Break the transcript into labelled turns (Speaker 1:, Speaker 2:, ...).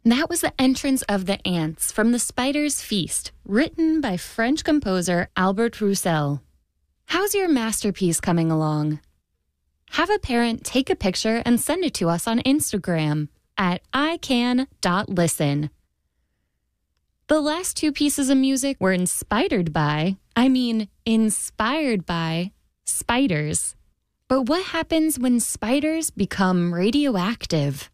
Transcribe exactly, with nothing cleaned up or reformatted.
Speaker 1: That was the entrance of the ants from The Spider's Feast, written by French composer Albert Roussel. How's your masterpiece coming along? Have a parent take a picture and send it to us on Instagram at i can dot listen. The last two pieces of music were inspired by, I mean, inspired by, spiders. But what happens when spiders become radioactive?